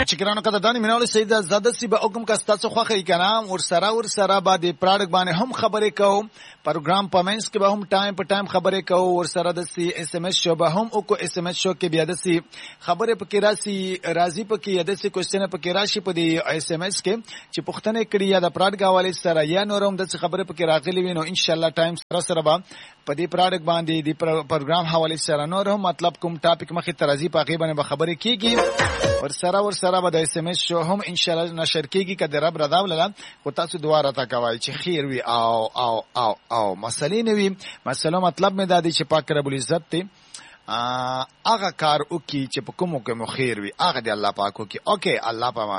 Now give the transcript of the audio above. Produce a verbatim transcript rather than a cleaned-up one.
چې ګرانو قدردانې مینوالو سید زاده سی به حکم کا ستاسو خوښه کنه ور سره ور سره به د پروډکټ باندې هم خبرې کوو پروګرام پمنس کې به هم ټایم په ټایم خبرې کوو ور سره د سی اس ام اس شو به هم او کو اس ام اس شو کې بیا د سی خبرې پکې راسي راضي پکې د سی کوېسچن پکې راشي په دی اس ام اس کې چې پښتنه کړي یا د پروډکټ حواله سره یا نورم د خبرې پکې راغلي وي نو ان شاء الله ټایم سره سره به په دې پروډکټ باندې د پروګرام حواله سره نورم مطلب کوم ټاپک مخې ترازی په غیبه باندې خبرې کیږي ور سره ور سره به د اس ام اس شو هم ان شاء الله نشر کیږي کده رب رضا ولله خو تاسو دعا راته کوي چې خیر وي او او او او مسلې نه وي مسله مطلب مې دا دی چې پاک رب العزت ته هغه کار وکي چې په کومو کې مو خیر وي هغه دی الله پاک وکي اوکے الله پاک